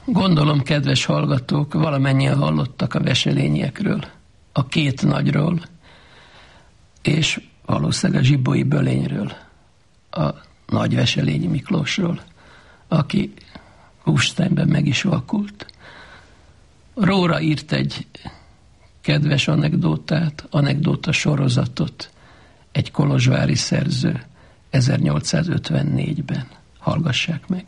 Gondolom, kedves hallgatók, valamennyien hallottak a Veselényiekről, a két nagyról, és valószínűleg a Zsibói Bölényről, a nagy Veselényi Miklósról, aki Kufsteinben meg is vakult. Róla írt egy kedves anekdóta sorozatot egy kolozsvári szerző 1854-ben. Hallgassák meg.